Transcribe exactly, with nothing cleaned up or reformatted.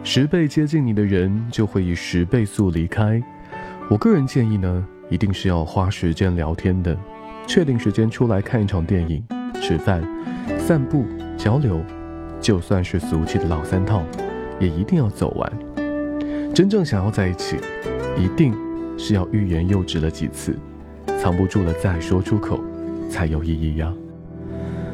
十倍接近你的人就会以十倍速离开。我个人建议呢，一定是要花时间聊天的，确定时间出来看一场电影、吃饭、散步、交流，就算是俗气的老三套，也一定要走完。真正想要在一起，一定是要欲言又止了几次，藏不住了再说出口，才有意义呀。